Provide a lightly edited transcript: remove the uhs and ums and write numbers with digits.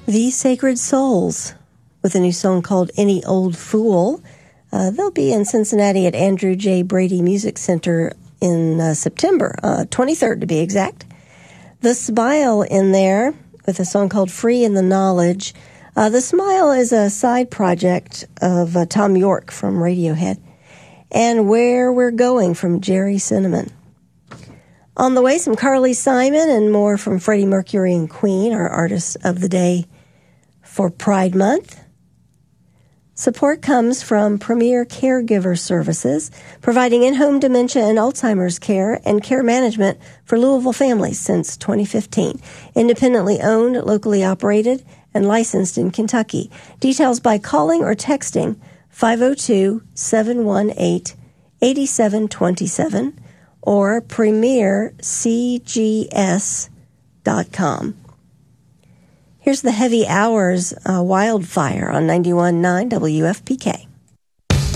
The Sacred Souls with a new song called Any Old Fool. They'll be in Cincinnati at Andrew J. Brady Music Center in September, 23rd to be exact. The Smile in there with a song called Free in the Knowledge. The Smile is a side project of Tom York from Radiohead. And Where We're Going from Jerry Cinnamon. On the way, some Carly Simon and more from Freddie Mercury and Queen, our artists of the day for Pride Month. Support comes from Premier Caregiver Services, providing in-home dementia and Alzheimer's care and care management for Louisville families since 2015. Independently owned, locally operated, and licensed in Kentucky. Details by calling or texting 502-718-8727 or premiercgs.com. Here's the Heavy Hours Wildfire on 91.9 WFPK.